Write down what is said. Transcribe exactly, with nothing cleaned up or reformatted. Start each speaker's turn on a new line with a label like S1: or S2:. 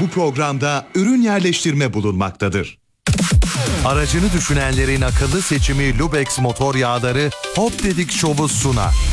S1: Bu programda ürün yerleştirme bulunmaktadır. Aracını düşünenlerin akıllı seçimi Lubex motor yağları Hop Dedik Show'u sunar.